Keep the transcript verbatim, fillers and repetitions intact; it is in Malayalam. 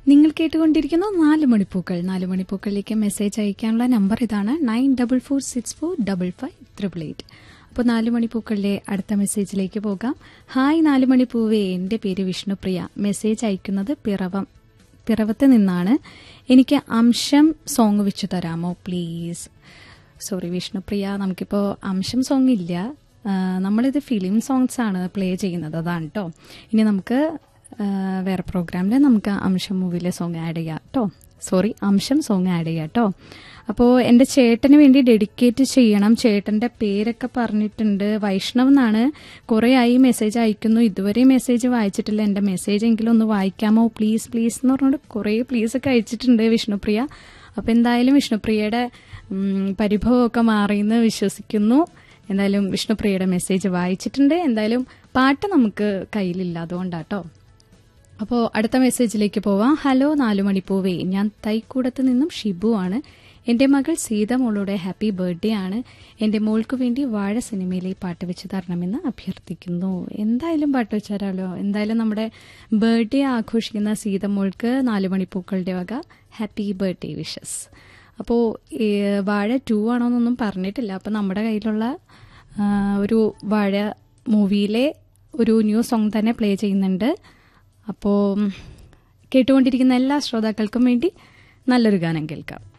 നിങ്ങൾ കേട്ടുകൊണ്ടിരിക്കുന്ന നാല് മണിപ്പൂക്കൾ നാല് മണിപ്പൂക്കളിലേക്ക് മെസ്സേജ് അയക്കാനുള്ള നമ്പർ ഇതാണ് nine double four six four double five triple eight. അപ്പോൾ നാല് മണിപ്പൂക്കളിലെ അടുത്ത മെസ്സേജിലേക്ക് പോകാം. ഹായ് നാല് മണിപ്പൂവേ, എൻ്റെ പേര് വിഷ്ണുപ്രിയ. മെസ്സേജ് അയക്കുന്നത് പിറവം പിറവത്ത് നിന്നാണ്. എനിക്ക് അംശം സോങ് വെച്ചു തരാമോ പ്ലീസ്? സോറി വിഷ്ണുപ്രിയ, നമുക്കിപ്പോൾ അംശം സോങ് ഇല്ല. നമ്മളിത് ഫിലിം സോങ്സ് ആണ് പ്ലേ ചെയ്യുന്നത്, അതാണ് കേട്ടോ. ഇനി നമുക്ക് വേറെ പ്രോഗ്രാമിൽ നമുക്ക് അംശം മൂവിയിലെ സോങ് ആഡ് ചെയ്യാം കേട്ടോ. സോറി, അംശം സോങ് ആഡ് ചെയ്യാം കേട്ടോ. അപ്പോൾ എൻ്റെ ചേട്ടന് വേണ്ടി ഡെഡിക്കേറ്റ് ചെയ്യണം. ചേട്ടൻ്റെ പേരൊക്കെ പറഞ്ഞിട്ടുണ്ട്, വൈഷ്ണവ് എന്നാണ്. കുറേ ആയി മെസ്സേജ് അയക്കുന്നു, ഇതുവരെ മെസ്സേജ് വായിച്ചിട്ടില്ല. എൻ്റെ മെസ്സേജ് എങ്കിലും ഒന്ന് വായിക്കാമോ പ്ലീസ് പ്ലീസ് എന്ന് പറഞ്ഞുകൊണ്ട് കുറേ പ്ലീസൊക്കെ അയച്ചിട്ടുണ്ട് വിഷ്ണുപ്രിയ. അപ്പോൾ എന്തായാലും വിഷ്ണുപ്രിയയുടെ പരിഭവമൊക്കെ മാറിയെന്ന് വിശ്വസിക്കുന്നു. എന്തായാലും വിഷ്ണുപ്രിയയുടെ മെസ്സേജ് വായിച്ചിട്ടുണ്ട്. എന്തായാലും പാട്ട് നമുക്ക് കയ്യിലില്ല, അതുകൊണ്ടാട്ടോ. അപ്പോൾ അടുത്ത മെസ്സേജിലേക്ക് പോവാം. ഹലോ നാലു മണിപ്പൂവേ, ഞാൻ തൈക്കൂടത്ത് നിന്നും ഷിബു ആണ്. എൻ്റെ മകൾ സീത മോളുടെ ഹാപ്പി ബർത്ത്ഡേ ആണ്. എൻ്റെ മോൾക്ക് വേണ്ടി വാഴ സിനിമയിലെ പാട്ട് വെച്ച് തരണമെന്ന് അഭ്യർത്ഥിക്കുന്നു. എന്തായാലും പാട്ട് വെച്ച് തരാമല്ലോ. എന്തായാലും നമ്മുടെ ബർത്ത്ഡേ ആഘോഷിക്കുന്ന സീത മോൾക്ക് നാലു മണിപ്പൂക്കളുടെ വക ഹാപ്പി ബർത്ത്ഡേ വിഷസ്. അപ്പോൾ വാഴ ടു ആണോന്നൊന്നും പറഞ്ഞിട്ടില്ല. അപ്പോൾ നമ്മുടെ കയ്യിലുള്ള ഒരു വാഴ മൂവിയിലെ ഒരു ന്യൂ സോങ് തന്നെ പ്ലേ ചെയ്യുന്നുണ്ട്. അപ്പോൾ കേട്ടുകൊണ്ടിരിക്കുന്ന എല്ലാ ശ്രോതാക്കൾക്കും വേണ്ടി നല്ലൊരു ഗാനം കേൾക്കാം.